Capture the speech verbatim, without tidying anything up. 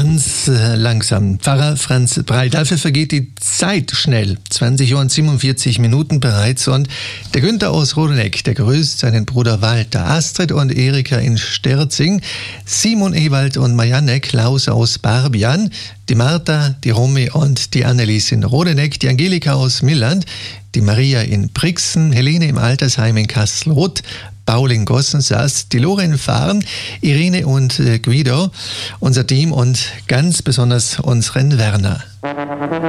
ganz äh, langsam. Pfarrer Franz Brey. Dafür vergeht die Zeit schnell. zwanzig Uhr und siebenundvierzig Minuten bereits. Und der Günther aus Rodeneck, der grüßt seinen Bruder Walter, Astrid und Erika in Sterzing, Simon Ewald und Marianne, Klaus aus Barbian, die Martha, die Romy und die Annelies in Rodeneck, die Angelika aus Milland, die Maria in Brixen, Helene im Altersheim in Kastelruth, Paul in Gossensaas, die Lore in Fahren, Irene und äh, Guido, unser Team und ganz besonders unseren Werner.